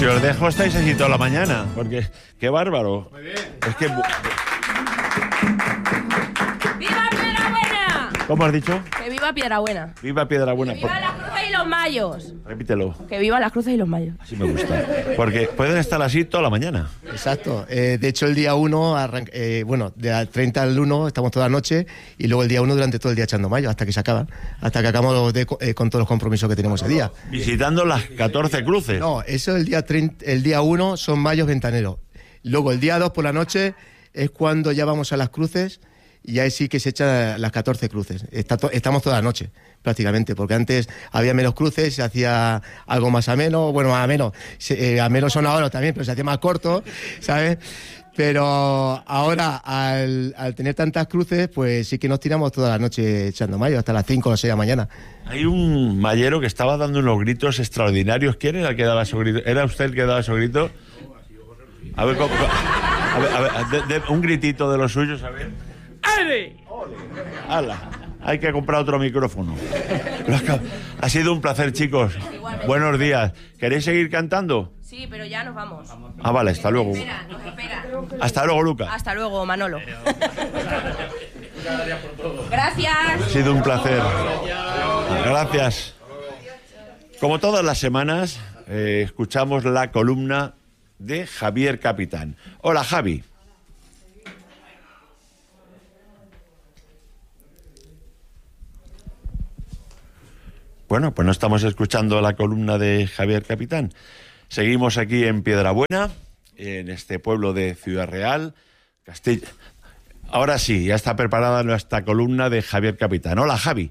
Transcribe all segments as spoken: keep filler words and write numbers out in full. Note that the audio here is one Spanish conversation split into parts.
Si os dejo estáis así toda la mañana, porque qué bárbaro. Muy bien. Es que... ¡Viva Piedrabuena! ¿Cómo has dicho? Que viva Piedrabuena. Viva Piedrabuena. Que viva las cruces y los mayos. Repítelo. Que viva las cruces y los mayos. Así me gusta. Porque pueden estar así toda la mañana. Exacto. Eh, de hecho, el día uno, arranca, eh, bueno, de treinta al uno estamos toda la noche y luego el día uno durante todo el día echando mayo, hasta que se acaban. Hasta que acabamos de, eh, con todos los compromisos que tenemos ese día. Visitando las catorce cruces. No, eso el día treinta, el día uno son mayos ventaneros. Luego el día dos por la noche es cuando ya vamos a las cruces y ahí sí que se echan las catorce cruces. Está to- estamos toda la noche, prácticamente, porque antes había menos cruces, se hacía algo más ameno, bueno, más ameno, se, eh, ameno son ahora también, pero se hacía más corto, ¿sabes? Pero ahora, al, al tener tantas cruces, pues sí que nos tiramos toda la noche echando mayo, hasta las cinco o seis de la mañana. Hay un mayero que estaba dando unos gritos extraordinarios. ¿Quién era el que daba esos gritos? ¿Era usted el que daba esos gritos? A ver, ¿cómo? A ver, a ver de, de, un gritito de los suyos, a ver. ¡Ale! ¡Hala! Hay que comprar otro micrófono. Ha sido un placer, chicos. Igualmente. Buenos días. ¿Queréis seguir cantando? Sí, pero ya nos vamos. Ah, vale, hasta luego. Espera, nos espera. Hasta luego, Lucas. Hasta luego, Manolo. Gracias. Ha sido un placer. Gracias. Como todas las semanas, eh, escuchamos la columna de Javier Capitán. Hola, Javi. Bueno, pues no estamos escuchando la columna de Javier Capitán. Seguimos aquí en Piedrabuena, en este pueblo de Ciudad Real, Castilla. Ahora sí, ya está preparada nuestra columna de Javier Capitán. Hola, Javi.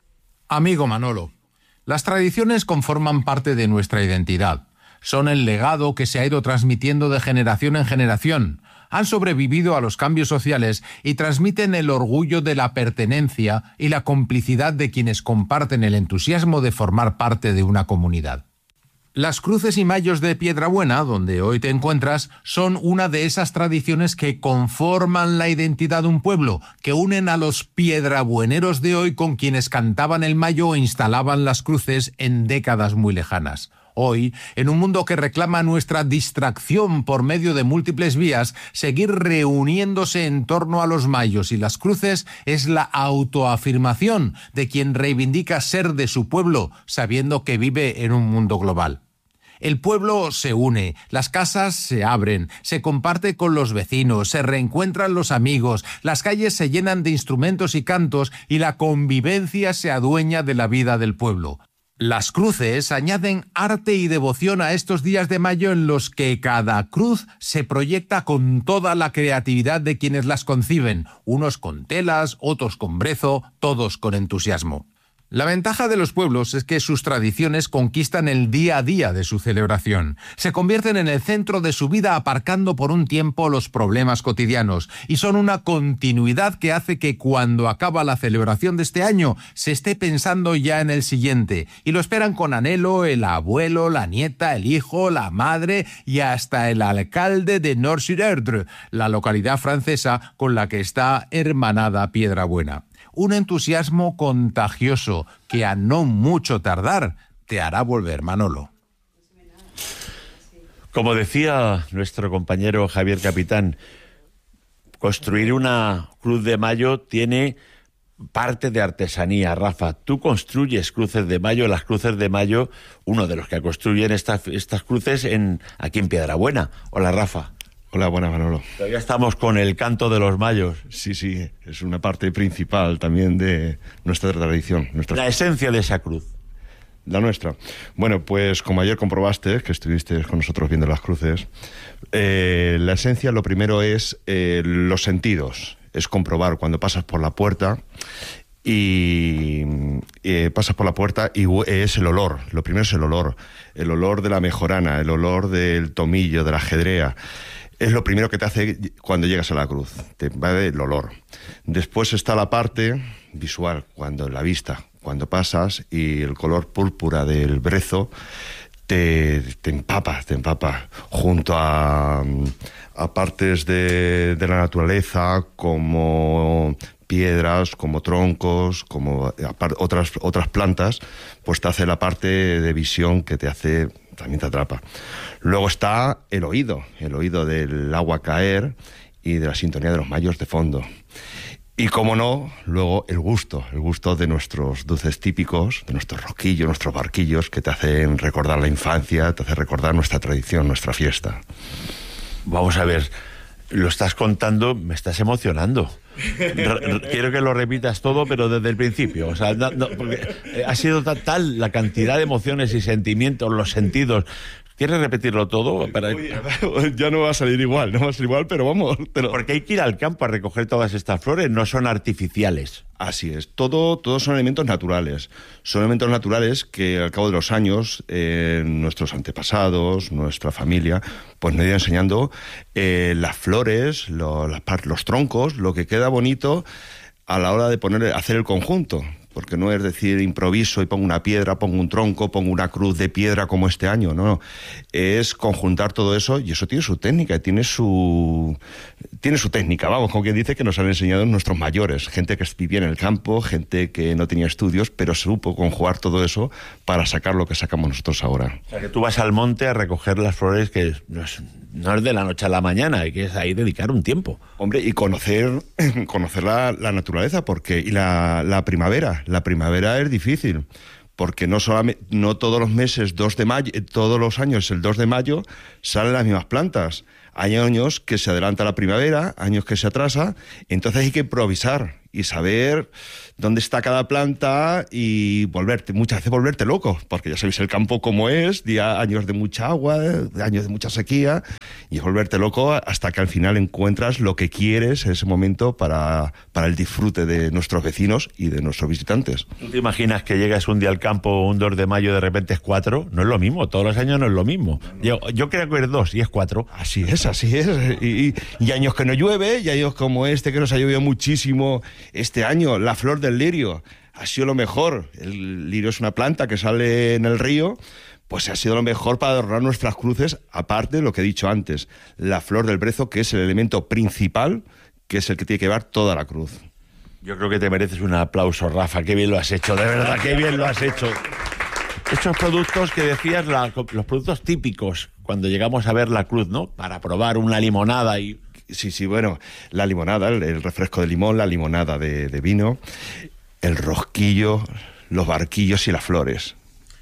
Amigo Manolo, las tradiciones conforman parte de nuestra identidad. Son el legado que se ha ido transmitiendo de generación en generación. Han sobrevivido a los cambios sociales y transmiten el orgullo de la pertenencia y la complicidad de quienes comparten el entusiasmo de formar parte de una comunidad. Las cruces y mayos de Piedrabuena, donde hoy te encuentras, son una de esas tradiciones que conforman la identidad de un pueblo, que unen a los piedrabueneros de hoy con quienes cantaban el mayo o instalaban las cruces en décadas muy lejanas. Hoy, en un mundo que reclama nuestra distracción por medio de múltiples vías, seguir reuniéndose en torno a los mayos y las cruces es la autoafirmación de quien reivindica ser de su pueblo, sabiendo que vive en un mundo global. El pueblo se une, las casas se abren, se comparte con los vecinos, se reencuentran los amigos, las calles se llenan de instrumentos y cantos y la convivencia se adueña de la vida del pueblo. Las cruces añaden arte y devoción a estos días de mayo en los que cada cruz se proyecta con toda la creatividad de quienes las conciben, unos con telas, otros con brezo, todos con entusiasmo. La ventaja de los pueblos es que sus tradiciones conquistan el día a día de su celebración. Se convierten en el centro de su vida aparcando por un tiempo los problemas cotidianos y son una continuidad que hace que cuando acaba la celebración de este año se esté pensando ya en el siguiente y lo esperan con anhelo el abuelo, la nieta, el hijo, la madre y hasta el alcalde de Nord-sur-Erdre, la localidad francesa con la que está hermanada Piedrabuena. Un entusiasmo contagioso que a no mucho tardar te hará volver, Manolo. Como decía nuestro compañero Javier Capitán, construir una cruz de mayo tiene parte de artesanía. Rafa, tú construyes cruces de mayo, las cruces de mayo, uno de los que construyen estas, estas cruces en, aquí en Piedrabuena. Hola, Rafa. Hola, buenas, Manolo. Todavía estamos con el canto de los mayos. Sí, sí, es una parte principal también de nuestra tradición. Nuestra... La esencia de esa cruz. La nuestra. Bueno, pues como ayer comprobaste, que estuviste con nosotros viendo las cruces, eh, la esencia lo primero es eh, los sentidos. Es comprobar cuando pasas por la puerta y eh, pasas por la puerta y es el olor. Lo primero es el olor. El olor de la mejorana, el olor del tomillo, de la jedrea. Es lo primero que te hace cuando llegas a la cruz, te va el olor. Después está la parte visual, cuando la vista, cuando pasas y el color púrpura del brezo te, te empapa, te empapa, junto a, a partes de, de la naturaleza como piedras, como troncos, como otras, otras plantas, pues te hace la parte de visión que te hace también te atrapa. Luego está el oído, el oído del agua caer y de la sintonía de los mayos de fondo. Y como no, luego el gusto, el gusto de nuestros dulces típicos, de nuestros rosquillos, nuestros barquillos, que te hacen recordar la infancia, te hacen recordar nuestra tradición, nuestra fiesta. Vamos a ver, lo estás contando, me estás emocionando. R- quiero que lo repitas todo, pero desde el principio. O sea, no, no, porque ha sido tal, tal la cantidad de emociones y sentimientos, los sentidos. ¿Quieres repetirlo todo? Para... Uy, ya no va a salir igual, no va a ser igual, pero vamos. Pero... Porque hay que ir al campo a recoger todas estas flores, no son artificiales. Así es, todo, todos son elementos naturales. Son elementos naturales que al cabo de los años eh, nuestros antepasados, nuestra familia, pues nos han ido enseñando eh, las flores, lo, las, los troncos, lo que queda bonito a la hora de poner, hacer el conjunto. Porque no es decir improviso y pongo una piedra, pongo un tronco, pongo una cruz de piedra como este año, no, no. Es conjuntar todo eso y eso tiene su técnica, tiene su tiene su técnica, vamos, como quien dice que nos han enseñado nuestros mayores, gente que vivía en el campo, gente que no tenía estudios, pero supo conjugar todo eso para sacar lo que sacamos nosotros ahora. O sea, que tú vas al monte a recoger las flores que no es, no es de la noche a la mañana, hay que ahí dedicar un tiempo. Hombre, y conocer, conocer la, la naturaleza, porque y la, la primavera. La primavera es difícil, porque no solamente, no todos los meses, dos de mayo, todos los años, el dos de mayo, salen las mismas plantas. Hay años que se adelanta la primavera, años que se atrasa, entonces hay que improvisar y saber dónde está cada planta y volverte, muchas veces volverte loco, porque ya sabéis el campo como es, día, años de mucha agua, años de mucha sequía, y es volverte loco hasta que al final encuentras lo que quieres en ese momento para, para el disfrute de nuestros vecinos y de nuestros visitantes. ¿Tú te imaginas que llegas un día al campo, un dos de mayo, de repente es cuatro? No es lo mismo, todos los años no es lo mismo. Yo, yo creo que es dos y es cuatro. Así es, así es. Y, y, y años que no llueve, y años como este que nos ha llovido muchísimo. Este año, la flor del lirio ha sido lo mejor. El lirio es una planta que sale en el río, pues ha sido lo mejor para adornar nuestras cruces, aparte de lo que he dicho antes, la flor del brezo, que es el elemento principal, que es el que tiene que llevar toda la cruz. Yo creo que te mereces un aplauso, Rafa, qué bien lo has hecho, de verdad, qué bien lo has hecho. Estos productos que decías, la, los productos típicos, cuando llegamos a ver la cruz, ¿no? Para probar una limonada y... Sí, sí, bueno, la limonada, el, el refresco de limón, la limonada de, de vino, el rosquillo, los barquillos y las flores.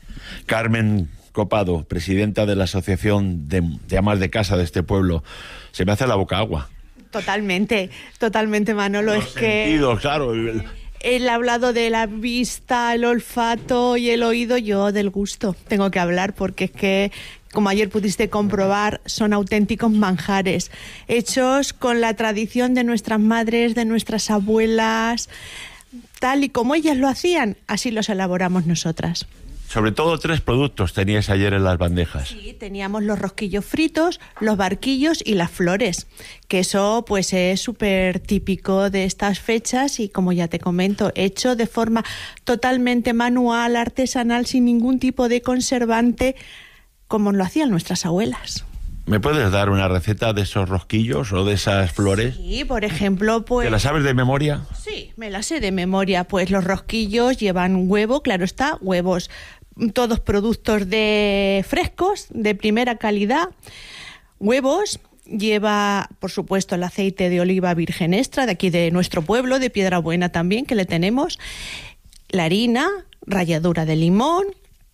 Carmen Copado, presidenta de la Asociación de, de Amas de Casa de este pueblo, se me hace la boca agua. Totalmente, totalmente, Manolo. Los es que sentidos, claro. él ha hablado de la vista, el olfato y el oído, yo del gusto tengo que hablar, porque es que, como ayer pudiste comprobar, son auténticos manjares, hechos con la tradición de nuestras madres, de nuestras abuelas, tal y como ellas lo hacían, así los elaboramos nosotras. Sobre todo tres productos tenías ayer en las bandejas. Sí, teníamos los rosquillos fritos, los barquillos y las flores, que eso pues es súper típico de estas fechas y, como ya te comento, hecho de forma totalmente manual, artesanal, sin ningún tipo de conservante, como lo hacían nuestras abuelas. ¿Me puedes dar una receta de esos rosquillos o de esas flores? Sí, por ejemplo, pues... ¿Te la sabes de memoria? Sí, me la sé de memoria. Pues los rosquillos llevan huevo, claro está, huevos, todos productos de frescos, de primera calidad. Huevos, lleva, por supuesto, el aceite de oliva virgen extra, de aquí de nuestro pueblo, de Piedrabuena también, que le tenemos. La harina, ralladura de limón,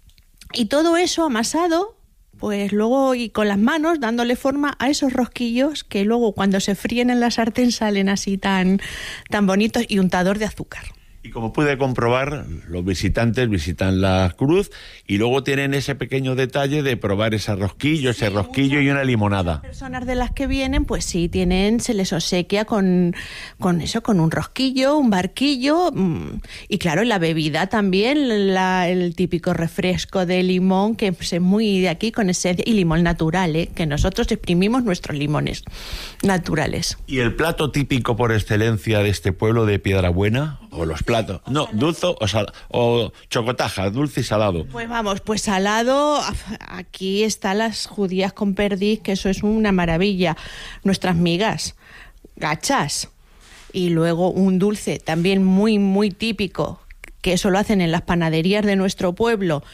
y todo eso amasado, pues luego y con las manos dándole forma a esos rosquillos que luego cuando se fríen en la sartén salen así tan, tan bonitos, y untador de azúcar. Y como pude comprobar, los visitantes visitan la cruz y luego tienen ese pequeño detalle de probar ese rosquillo, ese rosquillo y una limonada. Las personas de las que vienen, pues sí, tienen, se les obsequia con, con eso, con un rosquillo, un barquillo, y claro, la bebida también, la, el típico refresco de limón, que pues, es muy de aquí, con esencia, y limón natural, ¿eh? Que nosotros exprimimos nuestros limones naturales. ¿Y el plato típico por excelencia de este pueblo de Piedrabuena? ¿O los platos? No, dulce o, sal, o chocotaja, dulce y salado. Pues vamos, pues salado, aquí están las judías con perdiz, que eso es una maravilla. Nuestras migas, gachas. Y luego un dulce también muy, muy típico, que eso lo hacen en las panaderías de nuestro pueblo,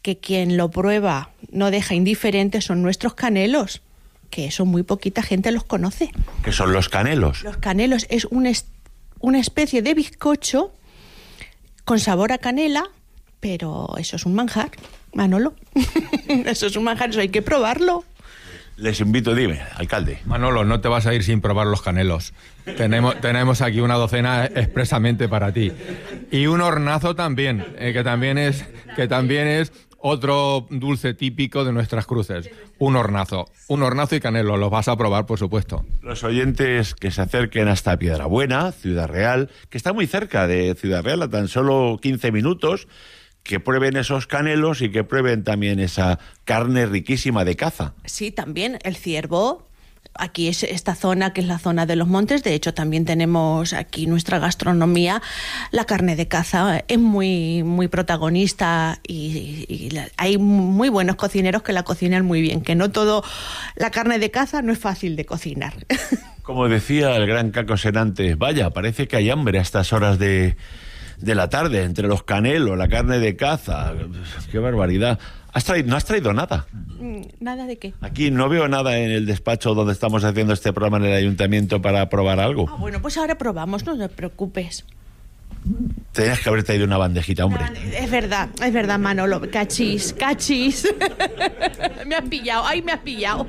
que quien lo prueba no deja indiferente son nuestros canelos, que eso muy poquita gente los conoce. ¿Qué son los canelos? Los canelos es un es, una especie de bizcocho con sabor a canela, pero eso es un manjar, Manolo. Eso es un manjar, eso hay que probarlo. Les invito, dime, alcalde. Manolo, no te vas a ir sin probar los canelos. Tenemos, tenemos aquí una docena expresamente para ti. Y un hornazo también, eh, que también es, que también es otro dulce típico de nuestras cruces. Un hornazo. Un hornazo y canelo. Los vas a probar, por supuesto. Los oyentes que se acerquen hasta Piedrabuena, Ciudad Real, que está muy cerca de Ciudad Real, a tan solo quince minutos, que prueben esos canelos y que prueben también esa carne riquísima de caza. Sí, también el ciervo. Aquí es esta zona que es la zona de los montes. De hecho, también tenemos aquí nuestra gastronomía. La carne de caza es muy, muy protagonista y, y la, hay muy buenos cocineros que la cocinan muy bien. Que no todo la carne de caza no es fácil de cocinar. Como decía el gran Caco Senante, vaya, parece que hay hambre a estas horas de... de la tarde, entre los canelos, la carne de caza. ¡Qué barbaridad! ¿Has traído, ¿No has traído nada? ¿Nada de qué? Aquí no veo nada en el despacho donde estamos haciendo este programa en el ayuntamiento para probar algo. Ah, bueno, pues ahora probamos, no te preocupes. Tenías que haber traído una bandejita, hombre. Es verdad, es verdad, Manolo. Cachis, cachis. Me has pillado, ay, me has pillado.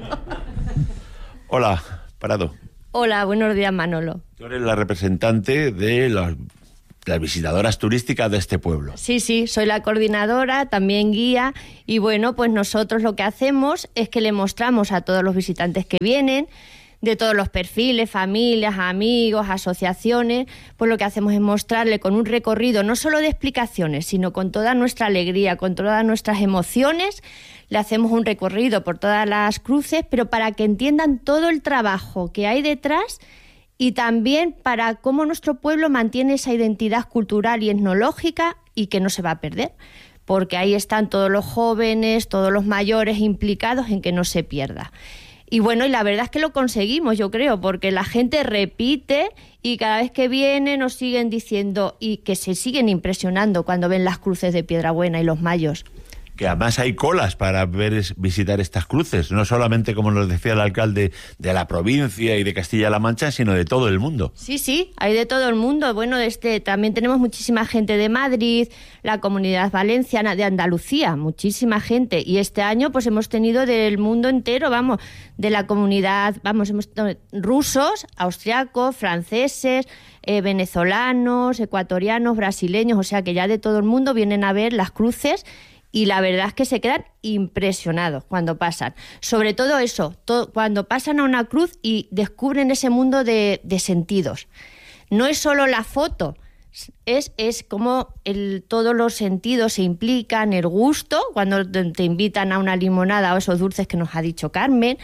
Hola, Parado. Hola, buenos días, Manolo. Tú eres la representante de los... las visitadoras turísticas de este pueblo. Sí, sí, soy la coordinadora, también guía, y bueno, pues nosotros lo que hacemos es que le mostramos a todos los visitantes que vienen, de todos los perfiles, familias, amigos, asociaciones, pues lo que hacemos es mostrarle con un recorrido no solo de explicaciones, sino con toda nuestra alegría, con todas nuestras emociones, le hacemos un recorrido por todas las cruces, pero para que entiendan todo el trabajo que hay detrás y también para cómo nuestro pueblo mantiene esa identidad cultural y etnológica y que no se va a perder, porque ahí están todos los jóvenes, todos los mayores implicados en que no se pierda. Y bueno, y la verdad es que lo conseguimos, yo creo, porque la gente repite y cada vez que viene nos siguen diciendo y que se siguen impresionando cuando ven las cruces de Piedrabuena y los mayos. Que además hay colas para ver visitar estas cruces, no solamente, como nos decía el alcalde, de la provincia y de Castilla-La Mancha, sino de todo el mundo. Sí, sí, hay de todo el mundo. Bueno, este, también tenemos muchísima gente de Madrid, la Comunidad Valenciana, de Andalucía, muchísima gente. Y este año pues hemos tenido del mundo entero, vamos, de la comunidad, vamos, hemos tenido rusos, austriacos, franceses, eh, venezolanos, ecuatorianos, brasileños, o sea que ya de todo el mundo vienen a ver las cruces. Y la verdad es que se quedan impresionados cuando pasan. Sobre todo eso, to- cuando pasan a una cruz y descubren ese mundo de, de sentidos. No es solo la foto, es, es como el, todos los sentidos se implican, el gusto, cuando te invitan a una limonada o esos dulces que nos ha dicho Carmen,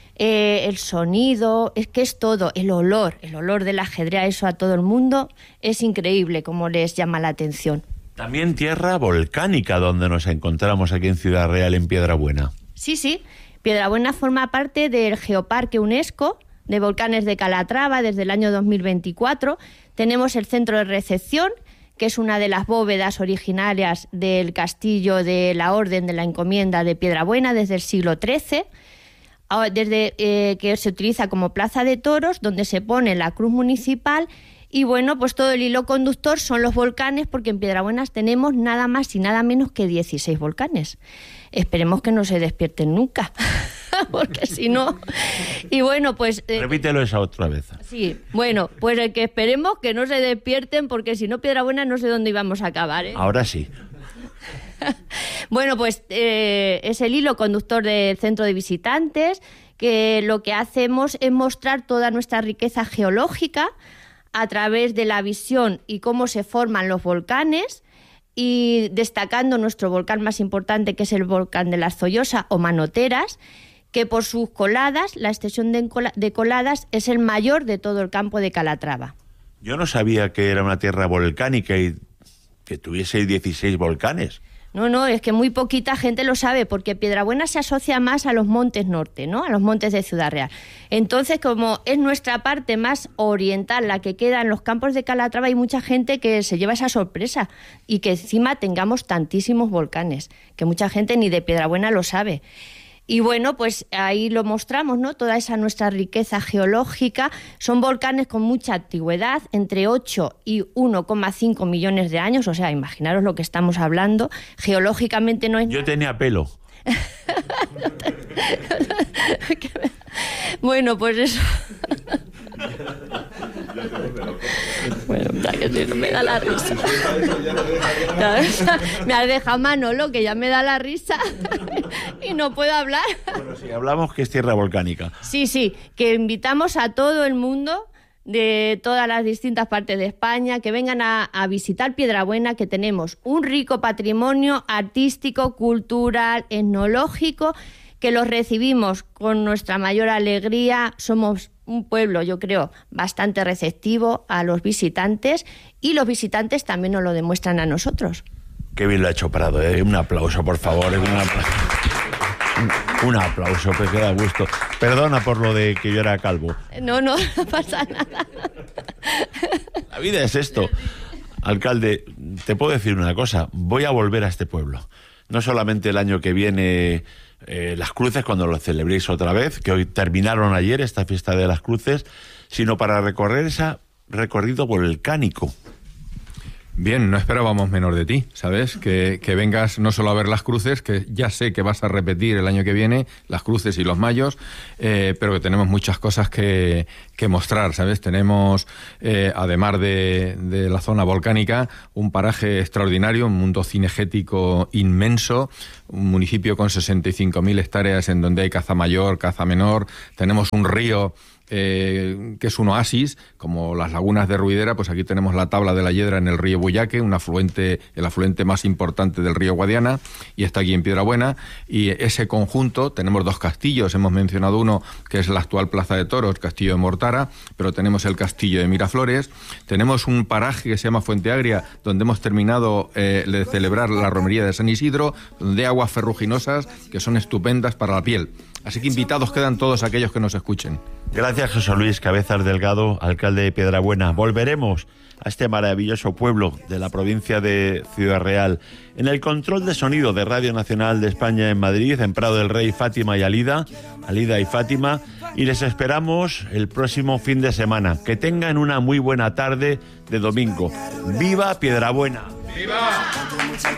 eh, el sonido, es que es todo, el olor, el olor del ajedrez, eso a todo el mundo, es increíble cómo les llama la atención. También tierra volcánica donde nos encontramos aquí en Ciudad Real, en Piedrabuena. Sí, sí. Piedrabuena forma parte del Geoparque UNESCO de Volcanes de Calatrava desde el año dos mil veinticuatro. Tenemos el centro de recepción, que es una de las bóvedas originarias del castillo de la Orden de la Encomienda de Piedrabuena desde el siglo trece, desde eh, que se utiliza como plaza de toros, donde se pone la cruz municipal. Y bueno, pues todo el hilo conductor son los volcanes, porque en Piedrabuena tenemos nada más y nada menos que dieciséis volcanes. Esperemos que no se despierten nunca, porque si no... Y bueno, pues... Eh, Repítelo esa otra vez. Sí, bueno, pues el que esperemos que no se despierten, porque si no, Piedrabuena no sé dónde íbamos a acabar, ¿eh? Ahora sí. Bueno, pues eh, es el hilo conductor del centro de visitantes, que lo que hacemos es mostrar toda nuestra riqueza geológica a través de la visión y cómo se forman los volcanes, y destacando nuestro volcán más importante, que es el volcán de las Zollosas o Manoteras, que por sus coladas, la extensión de, de coladas es el mayor de todo el campo de Calatrava. Yo no sabía que era una tierra volcánica y que tuviese dieciséis volcanes. No, no, es que muy poquita gente lo sabe, porque Piedrabuena se asocia más a los montes norte, ¿no? A los montes de Ciudad Real. Entonces, como es nuestra parte más oriental, la que queda en los campos de Calatrava, hay mucha gente que se lleva esa sorpresa y que encima tengamos tantísimos volcanes, que mucha gente ni de Piedrabuena lo sabe. Y bueno, pues ahí lo mostramos, ¿no? Toda esa nuestra riqueza geológica. Son volcanes con mucha antigüedad, entre ocho y uno coma cinco millones de años. O sea, imaginaros lo que estamos hablando. Geológicamente no es... Yo tenía pelo. Bueno, pues eso... Bueno, que me da la risa. Me has dejado Manolo, que ya me da la risa y no puedo hablar. Bueno, si hablamos que es tierra volcánica. Sí, sí, que invitamos a todo el mundo de todas las distintas partes de España que vengan a, a visitar Piedrabuena, que tenemos un rico patrimonio artístico, cultural, etnológico, que los recibimos con nuestra mayor alegría. Somos un pueblo, yo creo, bastante receptivo a los visitantes, y los visitantes también nos lo demuestran a nosotros. Qué bien lo ha hecho Prado, ¿eh? Un aplauso, por favor. Un aplauso, un, un aplauso, que queda a gusto. Perdona por lo de que yo era calvo. No, no, no pasa nada. La vida es esto. Alcalde, te puedo decir una cosa. Voy a volver a este pueblo. No solamente el año que viene... Eh, las Cruces, cuando lo celebréis otra vez, que hoy terminaron ayer esta fiesta de las Cruces, sino para recorrer ese recorrido volcánico. Bien, no esperábamos menos de ti, ¿sabes? Que, que vengas no solo a ver las Cruces, que ya sé que vas a repetir el año que viene, las Cruces y los Mayos, eh, pero que tenemos muchas cosas que, que mostrar, ¿sabes? Tenemos, eh, además de, de la zona volcánica, un paraje extraordinario, un mundo cinegético inmenso, un municipio con sesenta y cinco mil hectáreas en donde hay caza mayor, caza menor, tenemos un río... Eh, que es un oasis, como las lagunas de Ruidera. Pues aquí tenemos la tabla de la Hiedra en el río Buyaque, un afluente, el afluente más importante del río Guadiana, y está aquí en Piedrabuena. Y ese conjunto, tenemos dos castillos, hemos mencionado uno que es la actual Plaza de Toros, Castillo de Mortara, pero tenemos el Castillo de Miraflores, tenemos un paraje que se llama Fuente Agria, donde hemos terminado eh, de celebrar la romería de San Isidro, donde hay aguas ferruginosas que son estupendas para la piel. Así que invitados quedan todos aquellos que nos escuchen. Gracias, José Luis Cabezas Delgado, alcalde de Piedrabuena. Volveremos a este maravilloso pueblo de la provincia de Ciudad Real. En el control de sonido de Radio Nacional de España en Madrid, en Prado del Rey, Fátima y Alida, Alida y Fátima, y les esperamos el próximo fin de semana. Que tengan una muy buena tarde de domingo. ¡Viva Piedrabuena! ¡Viva!